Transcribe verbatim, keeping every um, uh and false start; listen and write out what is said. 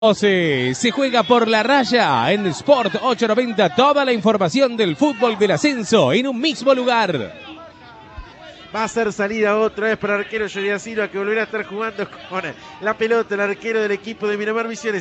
Se, se juega por la raya en Sport ochocientos noventa, toda la información del fútbol del ascenso en un mismo lugar. Va a ser salida otra vez para el arquero Yorian Silva, que volverá a estar jugando con la pelota, el arquero del equipo de Miramar Misiones.